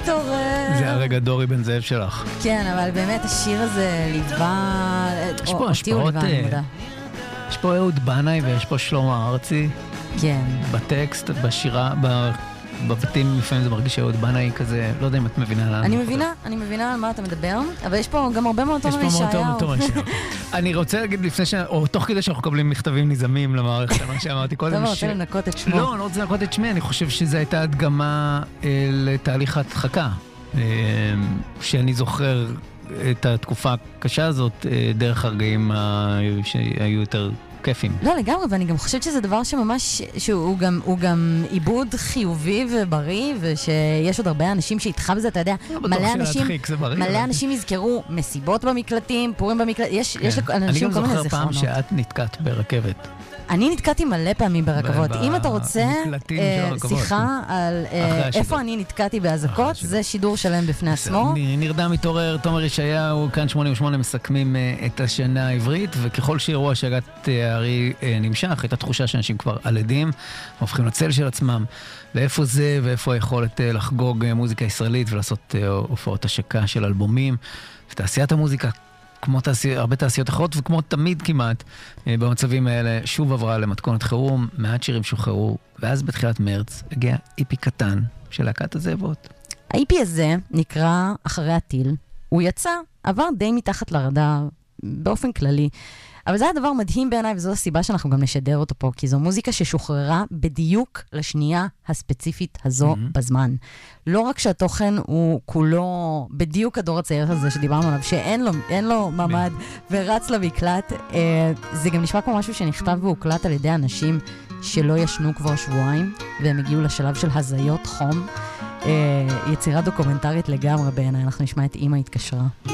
מתעורר. זה הרגע דורי בן זאב שלך. כן, אבל באמת השיר הזה ליווה... יש פה השפעות... יש פה אהוד בנאי ויש פה שלמה ארצי. כן. בטקסט, בשירה, בבתים לפעמים זה מרגיש אהוד בנאי כזה, לא יודע אם את מבינה. אני מבינה על מה אתה מדבר, אבל יש פה גם הרבה מאוד תומר ישעיהו. אני רוצה להגיד לפני או תוך כדי שאנחנו מקבלים מכתבים נזמים למערכת, מה שאמרתי קודם. אתה רוצה לנקות את שמו. לא, אני לא רוצה לנקות את שמי, אני חושב שזו הייתה הדגמה לתהליך הדחקה, שאני זוכר את התקופה הקשה הזאת דרך הרגעים שהיו יותר כיפים. לא, לגמרי, ואני גם חושבת שזה דבר שממש, שהוא גם עיבוד חיובי ובריא, ושיש עוד הרבה אנשים שאיתך בזה, אתה יודע, מלא אנשים יזכרו מסיבות במקלטים, פורים במקלטים, יש לאנשים כל מיני זיכרונות. אני גם זוכר פעם שאת נתקעת ברכבת. אני נתקעתי מלא פעמים ברכבות. אם אתה רוצה שיחה על איפה אני נתקעתי בהזקות, זה שידור שלם בפני עצמו. נרדם מתעורר, תומר ישעיהו, כאן 88 מסכמים את השנה העברית, וככל שאירוע שהגת הארי נמשך, את התחושה שאנשים כבר עלדים, הופכים לצל של עצמם, ואיפה זה ואיפה היכולת לחגוג מוזיקה ישראלית ולעשות הופעות השקה של אלבומים, ותעשיית המוזיקה כמו הרבה תעשיות אחרות, וכמו תמיד כמעט במצבים האלה, שוב עברה למתכונת חירום, מעט שירים שוחררו, ואז בתחילת מרץ הגיע איפי קטן של להקת הזאבות. האיפי הזה נקרא אחרי הטיל. הוא יצא, עבר די מתחת לרדאר, באופן כללי. אבל זה היה דבר מדהים בעיניי, וזו הסיבה שאנחנו גם נשדר אותו פה, כי זו מוזיקה ששוחררה בדיוק לשנייה הספציפית הזו בזמן. לא רק שהתוכן הוא כולו בדיוק הדור הצעיר הזה שדיברנו עליו, שאין לו ממד ורץ למקלט, זה גם נשמע כמו משהו שנכתב והוקלט על ידי אנשים שלא ישנו כבר שבועיים, והם הגיעו לשלב של הזיות חום. יצירה דוקומנטרית לגמרי בעיניי, אנחנו נשמע את אמא התקשרה.